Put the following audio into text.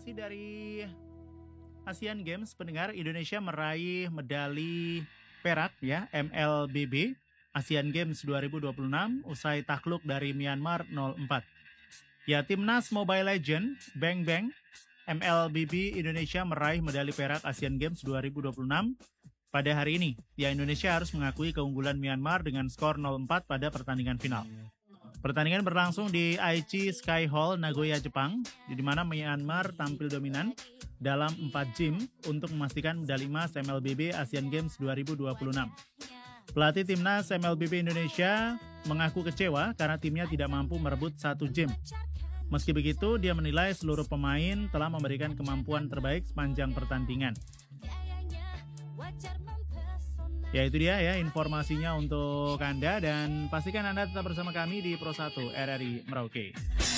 Informasi dari Asian Games, pendengar, Indonesia meraih medali perak ya MLBB Asian Games 2026 usai takluk dari Myanmar 0-4. Ya, Timnas Mobile Legends Bang Bang MLBB Indonesia meraih medali perak Asian Games 2026 pada hari ini. Ya, Indonesia harus mengakui keunggulan Myanmar dengan skor 0-4 pada pertandingan final. Pertandingan berlangsung di Aichi Sky Hall, Nagoya, Jepang, di mana Myanmar tampil dominan dalam 4 game untuk memastikan medali emas MLBB Asian Games 2026. Pelatih timnas MLBB Indonesia mengaku kecewa karena timnya tidak mampu merebut 1 game. Meski begitu, dia menilai seluruh pemain telah memberikan kemampuan terbaik sepanjang pertandingan. Ya, itu dia ya informasinya untuk Anda, dan pastikan Anda tetap bersama kami di Pro 1 RRI Merauke.